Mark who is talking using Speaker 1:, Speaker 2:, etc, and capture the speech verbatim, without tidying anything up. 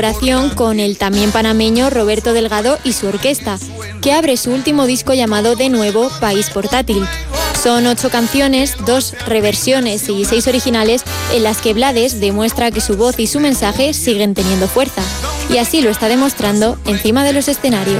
Speaker 1: colaboración con el también panameño Roberto Delgado y su orquesta, que abre su último disco llamado De Nuevo, País Portátil. Son ocho canciones, dos reversiones y seis originales en las que Blades demuestra que su voz y su mensaje siguen teniendo fuerza. Y así lo está demostrando encima de los escenarios.